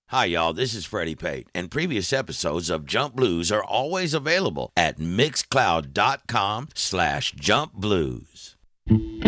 Hi, y'all. This is Freddie Pate, and previous episodes of Jump Blues are always available at Mixcloud.com/jumpblues.